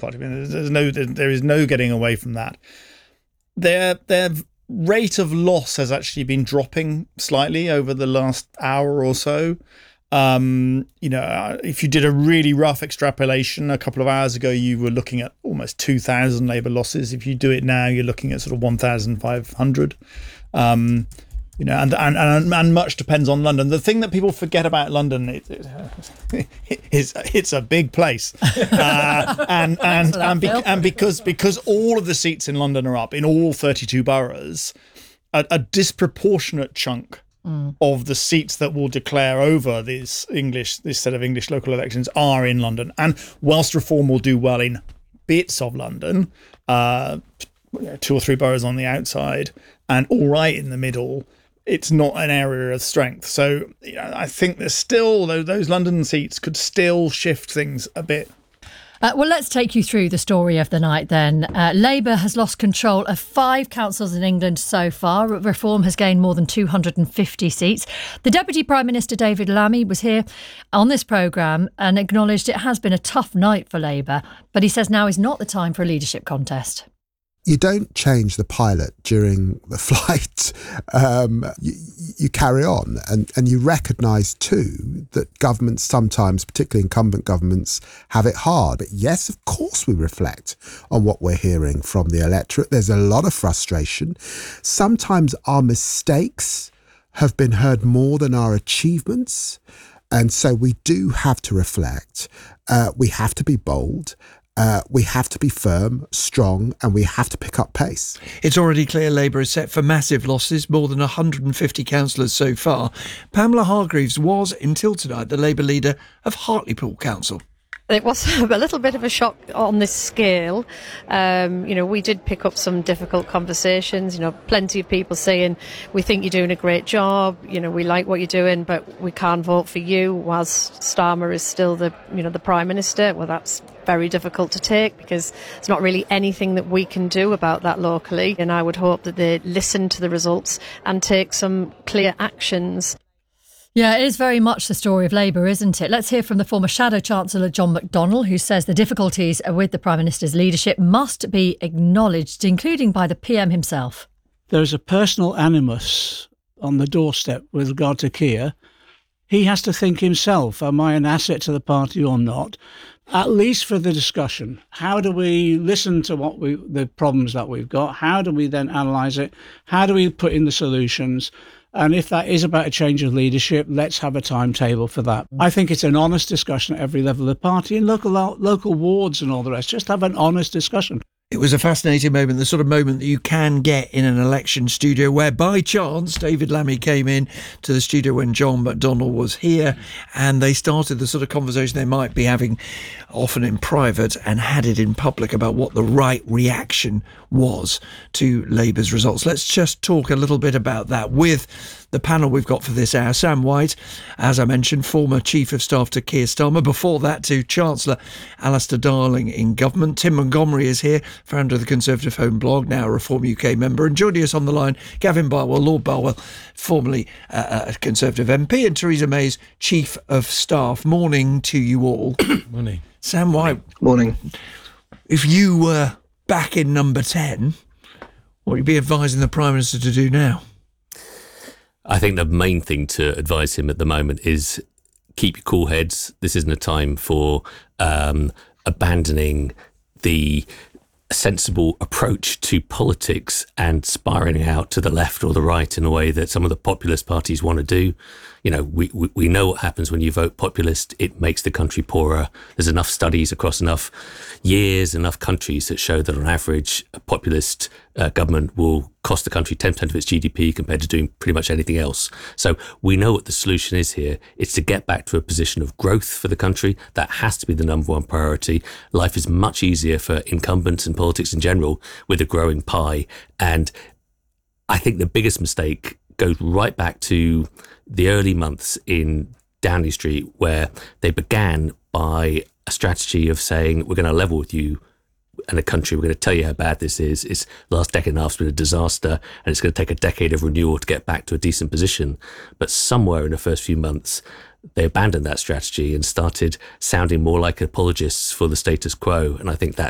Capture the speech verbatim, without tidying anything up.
Party. I mean, there's, there's no, there is no getting away from that. Their their rate of loss has actually been dropping slightly over the last hour or so. Um, you know, if you did a really rough extrapolation a couple of hours ago, you were looking at almost two thousand Labour losses. If you do it now, you're looking at sort of one thousand five hundred. Um, you know, and, and and and much depends on London. The thing that people forget about London is it, it's it's a big place, uh, and and and, be, and because because all of the seats in London are up in all thirty-two boroughs, a, a disproportionate chunk mm. of the seats that will declare over this English this set of English local elections are in London. And whilst Reform will do well in bits of London, uh, two or three boroughs on the outside, and all right in the middle, it's not an area of strength. So you know, I think there's still, those London seats could still shift things a bit. Uh, well, let's take you through the story of the night then. Uh, Labour has lost control of five councils in England so far. Reform has gained more than two hundred fifty seats. The Deputy Prime Minister, David Lammy, was here on this programme and acknowledged it has been a tough night for Labour, but he says now is not the time for a leadership contest. You don't change the pilot during the flight. Um, you, you carry on, and, and you recognise too that governments sometimes, particularly incumbent governments, have it hard. Yes, of course we reflect on what we're hearing from the electorate. There's a lot of frustration. Sometimes our mistakes have been heard more than our achievements, and so we do have to reflect. Uh, we have to be bold. Uh, we have to be firm, strong, and we have to pick up pace. It's already clear Labour is set for massive losses, more than one hundred fifty councillors so far. Pamela Hargreaves was, until tonight, the Labour leader of Hartlepool Council. It was a little bit of a shock on this scale. Um, you know, we did pick up some difficult conversations, you know, plenty of people saying, we think you're doing a great job, you know, we like what you're doing, but we can't vote for you whilst Starmer is still the, you know, the Prime Minister. Well, that's very difficult to take because there's not really anything that we can do about that locally. And I would hope that they listen to the results and take some clear actions. Yeah, it is very much the story of Labour, isn't it? Let's hear from the former Shadow Chancellor John McDonnell, who says the difficulties with the Prime Minister's leadership must be acknowledged, including by the P M himself. There is a personal animus on the doorstep with regard to Keir. He has to think himself, am I an asset to the party or not? At least for the discussion. How do we listen to what we the problems that we've got? How do we then analyse it? How do we put in the solutions? And if that is about a change of leadership, let's have a timetable for that. I think it's an honest discussion at every level of the party, in local local wards and all the rest. Just have an honest discussion. It was a fascinating moment, the sort of moment that you can get in an election studio where by chance David Lammy came in to the studio when John McDonnell was here and they started the sort of conversation they might be having often in private and had it in public about what the right reaction was to Labour's results. Let's just talk a little bit about that with the panel we've got for this hour. Sam White, as I mentioned, former Chief of Staff to Keir Starmer. Before that, to Chancellor Alistair Darling in government. Tim Montgomery is here, founder of the Conservative Home blog, now a Reform U K member. And joining us on the line, Gavin Barwell, Lord Barwell, formerly uh, a Conservative M P, and Theresa May's Chief of Staff. Morning to you all. Morning. Sam White. Morning. If you were back in number ten, what would you be advising the Prime Minister to do now? I think the main thing to advise him at the moment is keep your cool heads. This isn't a time for um, abandoning the sensible approach to politics and spiralling out to the left or the right in a way that some of the populist parties want to do. You know, we, we, we know what happens when you vote populist. It makes the country poorer. There's enough studies across enough years, enough countries that show that on average, a populist uh, government will cost the country ten percent of its G D P compared to doing pretty much anything else. So we know what the solution is here. It's to get back to a position of growth for the country. That has to be the number one priority. Life is much easier for incumbents and politics in general with a growing pie. And I think the biggest mistake goes right back to the early months in Downing Street, where they began by a strategy of saying, we're going to level with you and a country, we're going to tell you how bad this is. It's the last decade and a half has been a disaster, and it's going to take a decade of renewal to get back to a decent position. But somewhere in the first few months, they abandoned that strategy and started sounding more like apologists for the status quo. And I think that